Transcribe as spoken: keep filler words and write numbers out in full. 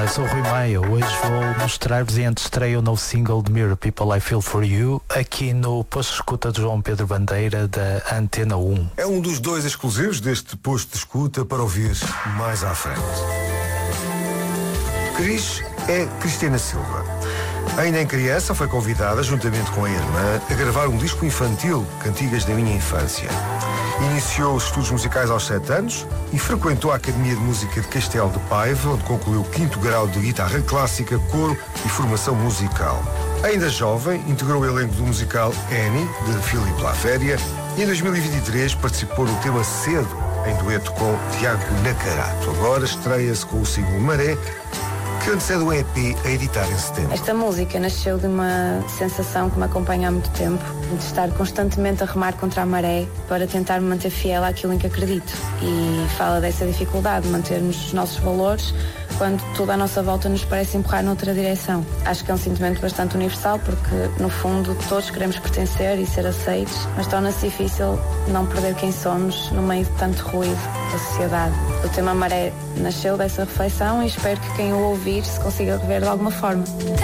Viva, sou o Rui Maia. Hoje vou mostrar-vos em antestreia o novo single de Mirror People I Feel For You, aqui no Posto de Escuta de João Pedro Bandeira, da Antena um. É um dos dois exclusivos deste Posto de Escuta para ouvir mais à frente. Cris é Cristina Silva. Ainda em criança foi convidada, juntamente com a irmã, a gravar um disco infantil, Cantigas da Minha Infância. Iniciou os estudos musicais aos sete anos e frequentou a Academia de Música de Castelo de Paiva, onde concluiu o quinto grau de guitarra clássica, coro e formação musical. Ainda jovem, integrou o elenco do musical Annie, de Filipe Laféria, e em dois mil e vinte e três participou no tema Cedo, em dueto com Tiago Nacarato. Agora estreia-se com o single Maré, que antecede o E P a editar em setembro. Esta música nasceu de uma sensação que me acompanha há muito tempo, de estar constantemente a remar contra a maré para tentar me manter fiel àquilo em que acredito. E fala dessa dificuldade de mantermos os nossos valores quando tudo à nossa volta nos parece empurrar noutra direção. Acho que é um sentimento bastante universal porque, no fundo, todos queremos pertencer e ser aceitos, mas torna-se difícil não perder quem somos no meio de tanto ruído da sociedade. O tema Maré nasceu dessa reflexão e espero que quem o ouvir se consiga rever de alguma forma.